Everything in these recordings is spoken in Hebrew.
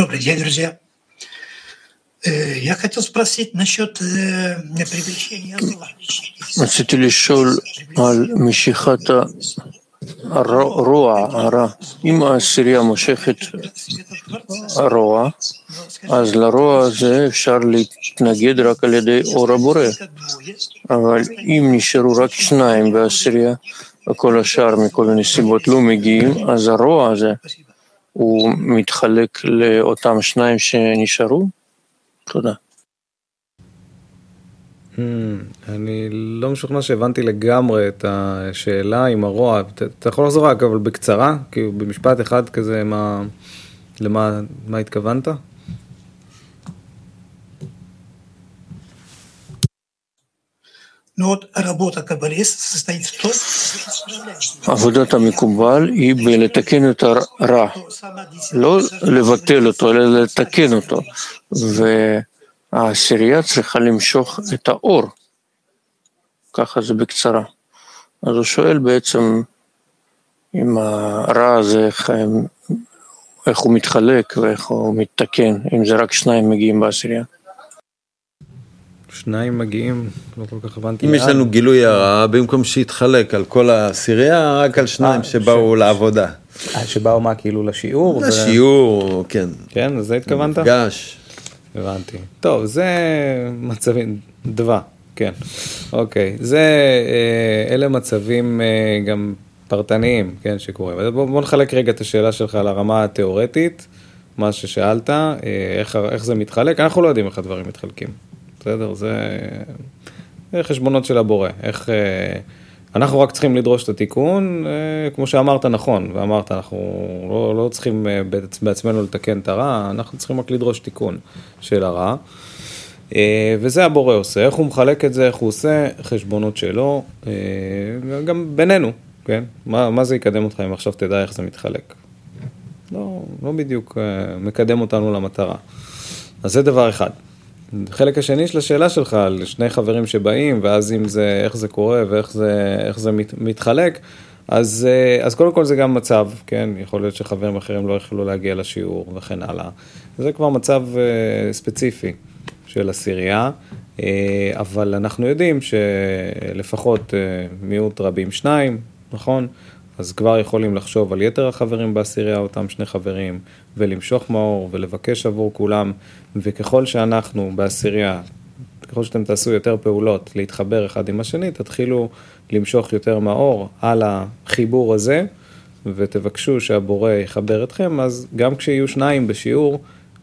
Добрый день, друзья. Я хотел спросить насчет привлечения зла. רציתי לשאול על משיכת הרוע, הרע. אם העשירייה מושכת הרוע, אז לרוע הזה אפשר להתנגד רק על ידי אור הבורא. אבל אם נשארו רק שניים בעשירייה, וכל השאר מכל הנסיבות לא מגיעים, אז הרוע הזה הוא מתחלק לאותם שניים שנשארו? תודה. אני לא משוכנע שהבנתי לגמרי את השאלה עם הרוע. אתה יכול לחזור רק, אבל בקצרה, כי במשפט אחד כזה, למה התכוונת? עבודת המקובל היא בלתקן את הרע, לא לבטל אותו, אלא לתקן אותו. והעשירייה צריכה למשוך את האור. ככה זה בקצרה. אז הוא שואל בעצם אם הרע הזה, איך הוא מתחלק ואיך הוא מתתקן, אם זה רק שניים מגיעים בעשירייה. שניים מגיעים, לא כל כך הבנתי. אם יש לנו גילוי הרע, במקום שיתחלק על כל העשירייה, רק על שניים שבאו לעבודה. שבאו מה, כאילו לשיעור? לשיעור, כן. כן, לזה התכוונת? מפגש. הבנתי. טוב, זה מצבים, כן. אוקיי, אלה מצבים גם פרטניים, כן, שקורים. בוא נחלק רגע את השאלה שלך על הרמה התיאורטית, מה ששאלת, איך זה מתחלק, אנחנו לא יודעים איך הדברים מתחלקים. בסדר, זה חשבונות של הבורא. אנחנו רק צריכים לדרוש את התיקון, כמו שאמרת נכון, ואמרת, אנחנו לא צריכים בעצמנו לתקן את הרע, אנחנו צריכים רק לדרוש תיקון של הרע, וזה הבורא עושה. איך הוא מחלק את זה, איך הוא עושה, חשבונות שלו, גם בינינו, כן? מה זה יקדם אותך אם עכשיו תדע איך זה מתחלק? לא בדיוק מקדם אותנו למטרה. אז זה דבר אחד. חלק השני של השאלה שלך, על שני חברים שבאים, ואז אם זה, איך זה קורה, ואיך זה מתחלק, אז קודם כל זה גם מצב, כן? יכול להיות שחברים אחרים לא יכולו להגיע לשיעור, וכן הלאה. זה כבר מצב ספציפי של עשירייה, אבל אנחנו יודעים שלפחות מיעוט רבים שניים, נכון? אז כבר יכולים לחשוב על יתר החברים בעשירייה, אותם שני חברים, ולמשוך מאור ולבקש עבור כולם, וככל שאנחנו בעשירייה, ככל שאתם תעשו יותר פעולות להתחבר אחד עם השני, תתחילו למשוך יותר מאור על החיבור הזה, ותבקשו שהבורא יחבר אתכם, אז גם כשיהיו שניים בשיעור,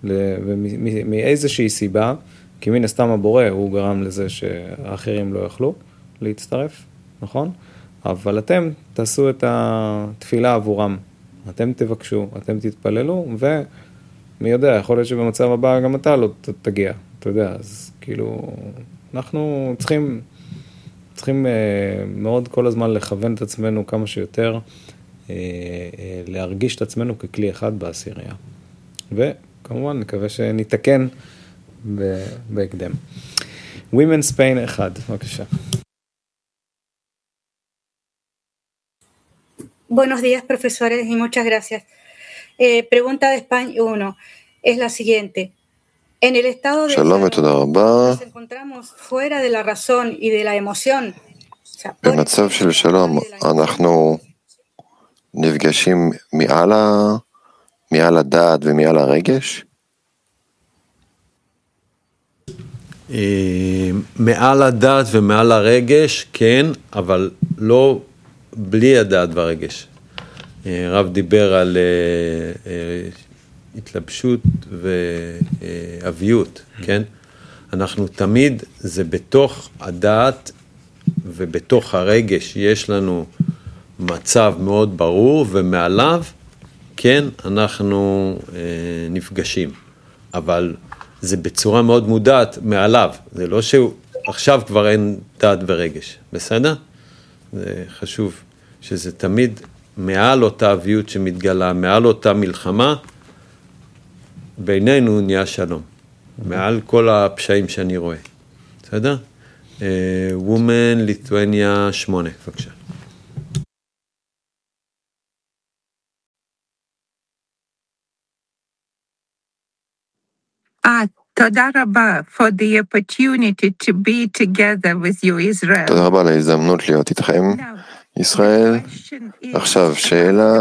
מאיזושהי סיבה, כי מן הסתם הבורא הוא גרם לזה שהאחרים לא יכלו להצטרף, נכון? אבל אתם תעשו את התפילה עבורם, אתם תבקשו, אתם תתפללו, ומי יודע, יכול להיות שבמצב הבא גם אתה לא תגיע, אתה יודע, אז כאילו, אנחנו צריכים מאוד כל הזמן לכוון את עצמנו כמה שיותר, להרגיש את עצמנו ככלי אחד בעשירייה, וכמובן נקווה שנתקן בהקדם. Women's Pain 1, בבקשה. Buenos días, profesores, y muchas gracias. Pregunta de España 1 es la siguiente. En el estado de Shalom, nos encontramos fuera de la razón y de la emoción. במצב של שלום, אנחנו נפגשים מעל הדעת ומעל הרגש? מעל הדעת ומעל הרגש, כן, אבל לא בלי הדעת והרגש. רב דיבר על התלבשות ואביות, כן? אנחנו תמיד, זה בתוך הדעת ובתוך הרגש, יש לנו מצב מאוד ברור, ומעליו, כן, אנחנו נפגשים. אבל זה בצורה מאוד מודעת מעליו. זה לא שעכשיו כבר אין דעת ורגש. בסדר? זה חשוב שזה תמיד מעל אותה אביות שמתגלה, מעל אותה מלחמה, בינינו נהיה שלום. מעל כל הפשעים שאני רואה. בסדר? וומן, ליטואניה 8, בבקשה. תודה רבה for the opportunity to be together with you, Israel. תודה רבה על ההזדמנות להיות איתכם, ישראל. עכשיו, שאלה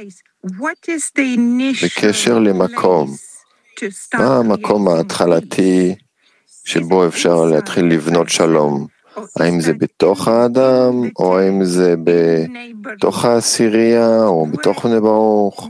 בקשר למקום. מה המקום ההתחלתי שבו אפשר להתחיל לבנות שלום? האם זה בתוך האדם, או האם זה בתוך העשירייה, או בתוך בני ברוך?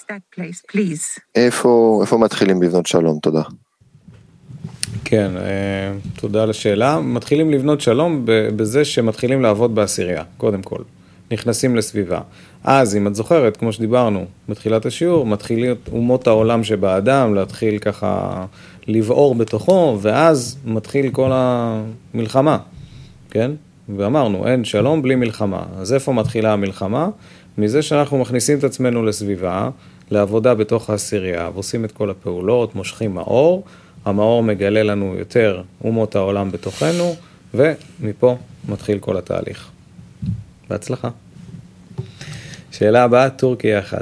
איפה מתחילים לבנות שלום? תודה. כן, תודה על השאלה. מתחילים לבנות שלום בזה שמתחילים לעבוד בעשירייה, קודם כל. נכנסים לסביבה. אז אם את זוכרת, כמו שדיברנו בתחילת השיעור, מתחילים אומות העולם שבאדם, להתחיל ככה לבעור בתוכו, ואז מתחיל כל המלחמה, כן? ואמרנו, אין שלום בלי מלחמה. אז איפה מתחילה המלחמה? מזה שאנחנו מכניסים את עצמנו לסביבה, לעבודה בתוך העשירייה, ועושים את כל הפעולות, מושכים מאור, המאור מגלה לנו יותר אומות העולם בתוכנו, ומפה מתחיל כל התהליך. בהצלחה. שאלה הבאה, טורקיה 1.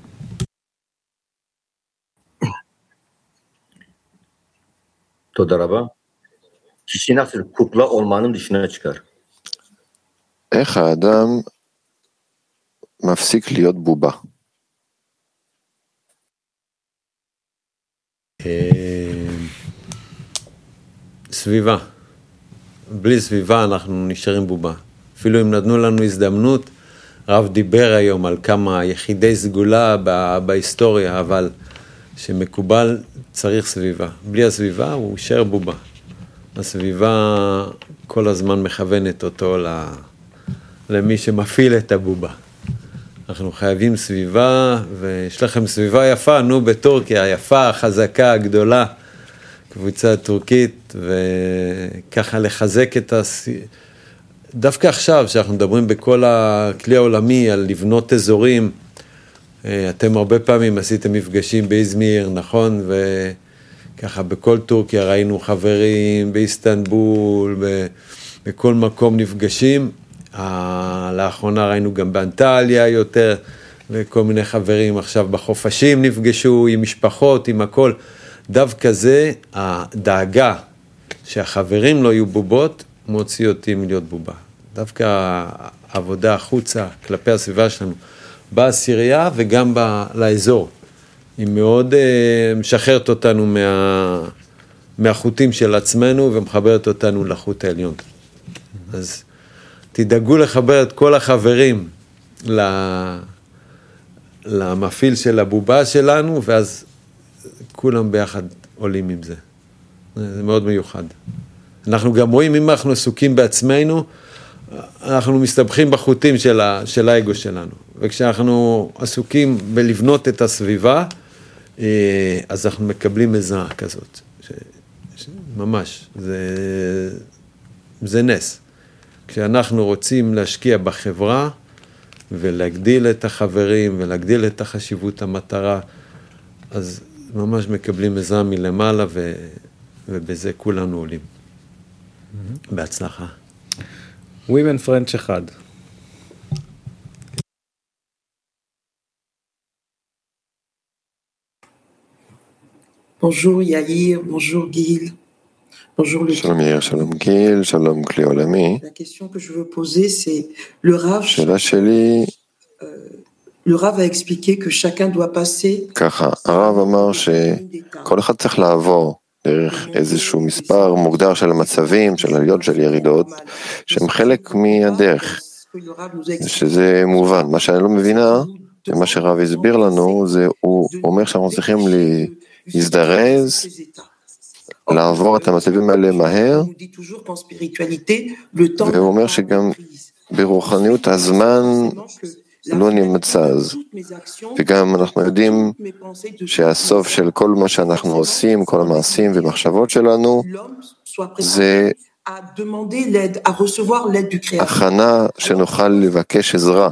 תודה רבה. Kişi nasıl kukla olmanın dışına çıkar? איך האדם מפסיק להיות בובה? סביבה. בלי סביבה אנחנו נשארים בובה. אפילו אם נתנו לנו הזדמנות, הרב דיבר היום על כמה יחידי סגולה בהיסטוריה, אבל שמקובל צריך סביבה. בלי הסביבה הוא יישאר בובה. הסביבה כל הזמן מכוונת אותו למי שמפעיל את הבובה. אנחנו חייבים סביבה, ויש לכם סביבה יפה, בטורקיה, יפה, חזקה, גדולה, קבוצה טורקית, וככה לחזק את דווקא עכשיו, שאנחנו מדברים בכל הכלי העולמי על לבנות אזורים, אתם הרבה פעמים עשיתם מפגשים באיזמיר, נכון? וככה בכל טורקיה ראינו חברים, באיסטנבול, בכל מקום נפגשים. לאחרונה ראינו גם באנטליה יותר, וכל מיני חברים עכשיו בחופשים נפגשו עם משפחות, עם הכל. דווקא זה, הדאגה שהחברים לא יהיו בובות, מוציא אותי מלהיות בובה. דווקא העבודה החוצה כלפי הסביבה שלנו, בעשירייה וגם לאזור. היא מאוד משחררת אותנו מהחוטים של עצמנו ומחברת אותנו לחוט העליון. אז תדאגו לחבר את כל החברים למפעיל של הבובה שלנו, ואז כולם ביחד עולים עם זה. זה מאוד מיוחד. אנחנו גם רואים, אם אנחנו עסוקים בעצמנו, אנחנו מסתבכים בחוטים של האגו שלנו. וכשאנחנו עסוקים בלבנות את הסביבה, אז אנחנו מקבלים עזרה כזאת. ממש, זה נס. כשאנחנו רוצים להשקיע בחברה, ולהגדיל את החברים, ולהגדיל את החשיבות המטרה, אז ממש מקבלים עזרה מלמעלה, ובזה כולנו עולים. בהצלחה. Women French 1. Bonjour Yair, bonjour Gil. Bonjour le Shalom Yair, shalom Gil, shalom Kli Olami. La question que je veux poser, c'est le Rav. Le Rav a expliqué que chacun doit passer. ככה, הרב אמר שכל אחד צריך לעבור דרך איזשהו מספר מוגדר של המצבים, של עליות, של ירידות, שהם חלק מהדרך, שזה מובן. מה שאני לא מבינה, ומה שהרב הסביר לנו, זה הוא אומר שאנחנו צריכים להזדרז, לעבור את המצבים האלה מהר, והוא אומר שגם ברוחניות הזמן לא נמצא אז, וגם אנחנו יודעים שהסוף של כל מה שאנחנו עושים, כל המעשים ומחשבות שלנו, זה הכנה שנוכל לבקש עזרה.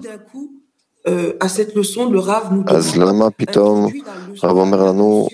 אז למה פתאום הרב אומר לנו,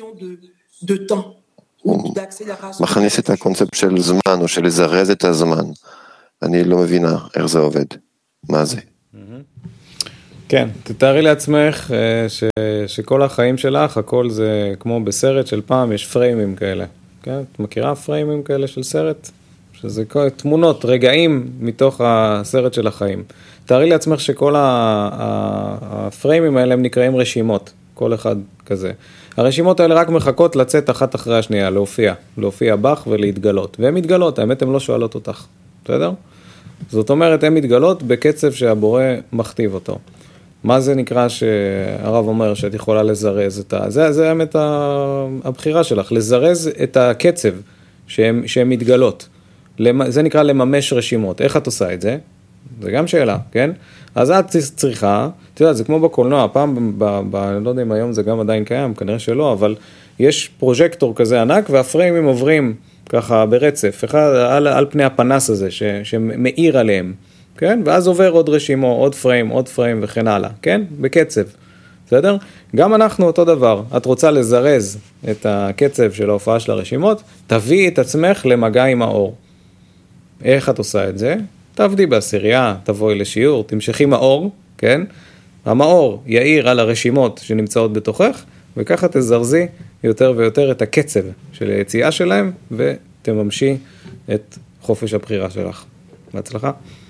הוא מכניס את הקונספט של זמן, או של לזרז את הזמן. אני לא מבינה איך זה עובד. מה זה? כן, תתארי לעצמך שכל החיים שלך, הכל זה כמו בסרט של פעם, יש פריימים כאלה. כן? את מכירה פריימים כאלה של סרט? שזה תמונות, רגעים מתוך הסרט של החיים. תארי לעצמך שכל הפריימים האלה הם נקראים רשימות, כל אחד כזה. הרשימות האלה רק מחכות לצאת אחת אחרי השנייה, להופיע בך ולהתגלות. והן מתגלות, האמת הן לא שואלות אותך, בסדר? זאת אומרת, הן מתגלות בקצב שהבורא מכתיב אותו. מה זה נקרא שהרב אומר שאת יכולה לזרז את זה האמת הבחירה שלך, לזרז את הקצב שהן מתגלות. זה נקרא לממש רשימות. איך את עושה את זה? זה גם שאלה, כן? אז את צריכה, אתה יודע, זה כמו בקולנוע, פעם, לא יודע אם היום זה גם עדיין קיים, כנראה שלא, אבל יש פרוז'קטור כזה ענק, והפריימים עוברים ככה ברצף, אחד על פני הפנס הזה, שמאיר עליהם, כן? ואז עובר עוד רשימו, עוד פריים וכן הלאה, כן? בקצב, בסדר? גם אנחנו אותו דבר, את רוצה לזרז את הקצב של ההופעה של הרשימות, תביאי את עצמך למגע עם האור. איך את עושה את זה? תעבדי בעשירייה, תבואי לשיעור, תמשכי מאור, כן? המאור יאיר על הרשימות שנמצאות בתוכך, וככה תזרזי יותר ויותר את הקצב של היציאה שלהם, ותממשי את חופש הבחירה שלך. בהצלחה.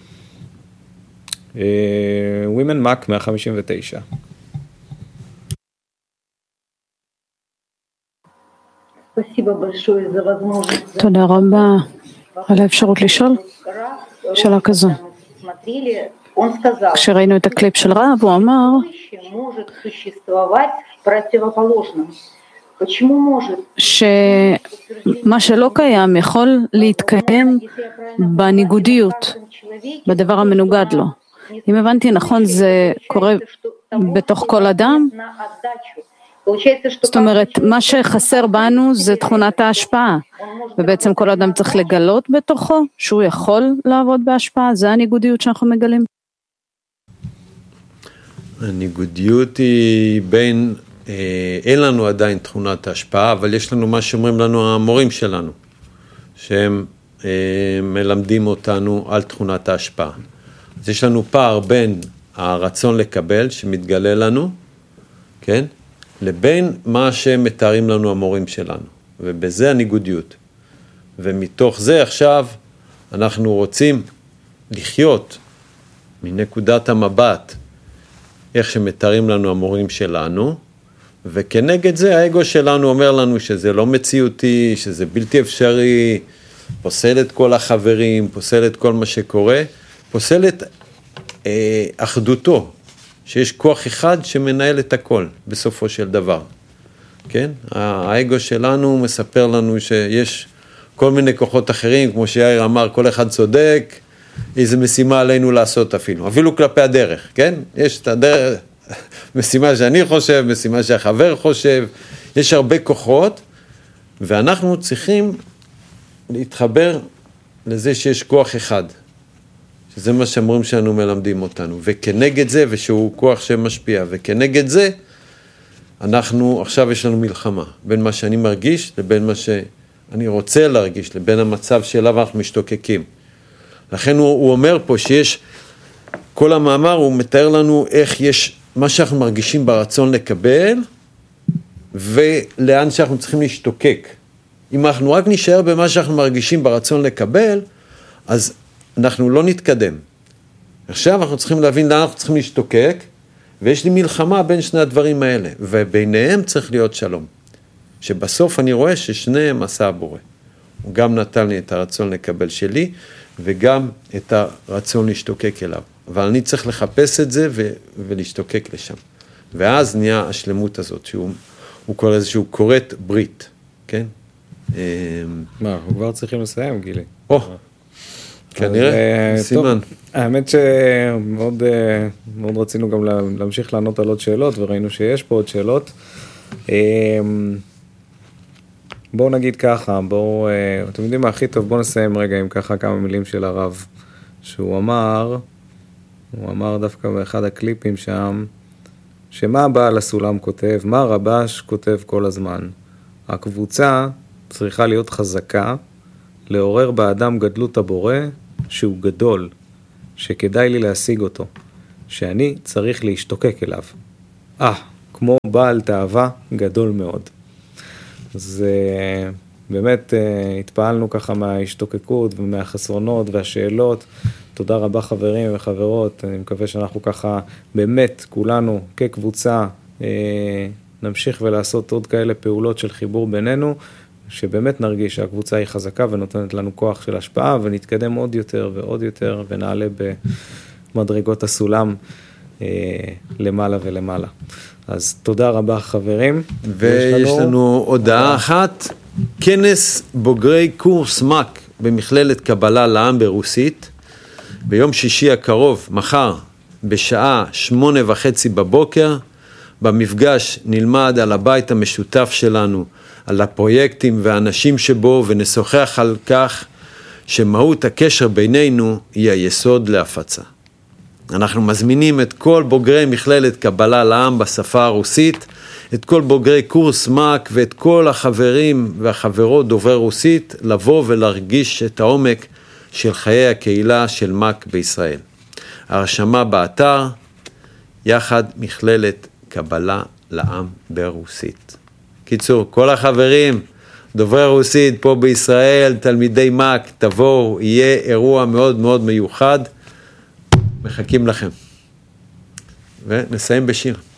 Women Mac 159. תודה רבה על האפשרות לשאול. שאלה כזו. כשראינו את הקליפ של רב, הוא אמר שמה שלא קיים יכול להתקיים בניגודיות, בדבר המנוגד לו. אם הבנתי נכון, זה קורה בתוך כל אדם? זאת אומרת, מה שחסר בנו זה תכונת ההשפעה, ובעצם כל אדם צריך לגלות בתוכו שהוא יכול לעבוד בהשפעה, זה הניגודיות שאנחנו מגלים. הניגודיות היא בין, אין לנו עדיין תכונת ההשפעה, אבל יש לנו מה שאומרים לנו המורים שלנו, שהם מלמדים אותנו על תכונת ההשפעה. אז יש לנו פער בין הרצון לקבל שמתגלה לנו, כן? לבין מה שהם מתארים לנו המורים שלנו, ובזה הניגודיות. ומתוך זה עכשיו אנחנו רוצים לחיות מנקודת המבט, איך שמתארים לנו המורים שלנו, וכנגד זה האגו שלנו אומר לנו שזה לא מציאותי, שזה בלתי אפשרי, פוסל את כל החברים, פוסל את כל מה שקורה, פוסל את אחדותו, שיש כוח אחד שמנהל את הכל בסופו של דבר, כן? האגו שלנו מספר לנו שיש כל מיני כוחות אחרים, כמו שיאיר אמר, כל אחד צודק, איזו משימה עלינו לעשות אפילו כלפי הדרך, כן? יש את הדרך, משימה שאני חושב, משימה שהחבר חושב, יש הרבה כוחות, ואנחנו צריכים להתחבר לזה שיש כוח אחד, שזה מה שאמרים שלנו מלמדים אותנו, וכנגד זה, ושהוא כוח שמשפיע, וכנגד זה, אנחנו, עכשיו יש לנו מלחמה, בין מה שאני מרגיש, לבין מה שאני רוצה להרגיש, לבין המצב שאליו אנחנו משתוקקים. לכן הוא אומר פה שיש, כל המאמר הוא מתאר לנו איך יש מה שאנחנו מרגישים ברצון לקבל, ולאן שאנחנו צריכים להשתוקק. אם אנחנו רק נשאר במה שאנחנו מרגישים ברצון לקבל, אז אנחנו לא נתקדם. עכשיו אנחנו צריכים להבין לאן אנחנו צריכים להשתוקק, ויש לי מלחמה בין שני הדברים האלה, וביניהם צריך להיות שלום. שבסוף אני רואה ששניהם עשה הבורא. הוא גם נתן לי את הרצון לקבל שלי, וגם את הרצון להשתוקק אליו. אבל אני צריך לחפש את זה ולהשתוקק לשם. ואז נהיה השלמות הזאת, שהוא קורא איזשהו קוראת ברית, כן? מה, אנחנו כבר צריכים לסיים, גילי. כנראה, סימן. האמת שמאוד רצינו גם להמשיך לענות על עוד שאלות, וראינו שיש פה עוד שאלות. בואו נגיד ככה, אתם יודעים מה הכי טוב, בואו נסיים רגע עם ככה כמה מילים של הרב, שהוא אמר דווקא באחד הקליפים שם, שמה בעל הסולם כותב, מה רבש כותב כל הזמן. הקבוצה צריכה להיות חזקה, לעורר באדם גדלות הבורא, שהוא גדול, שכדאי לי להשיג אותו, שאני צריך להשתוקק אליו. כמו בעל תאווה גדול מאוד. זה באמת התפעלנו ככה מההשתוקקות ומהחסרונות והשאלות. תודה רבה חברים וחברות, אני מקווה שאנחנו ככה באמת כולנו כקבוצה נמשיך ולעשות עוד כאלה פעולות של חיבור בינינו, שבאמת נרגיש שהקבוצה היא חזקה ונותנת לנו כוח של השפעה, ונתקדם עוד יותר ועוד יותר ונעלה במדרגות הסולם למעלה ולמעלה. אז תודה רבה חברים. ויש לנו הודעה אחת, כנס בוגרי קורס מק במכללת קבלה לעם ברוסית, ביום שישי הקרוב, מחר, בשעה 8:30 בבוקר, במפגש נלמד על הבית המשותף שלנו, על הפרויקטים והאנשים שבו, ונשוחח על כך שמהות הקשר בינינו היא היסוד להפצה. אנחנו מזמינים את כל בוגרי מכללת קבלה לעם בשפה הרוסית, את כל בוגרי קורס מק ואת כל החברים והחברות דוברי רוסית, לבוא ולהרגיש את העומק של חיי הקהילה של מק בישראל. הרשמה באתר, יחד מכללת קבלה לעם ברוסית. קיצור, כל החברים, דוברי רוסית פה בישראל, תלמידי מק, תבואו, יהיה אירוע מאוד מאוד מיוחד, מחכים לכם. ונסיים בשיר.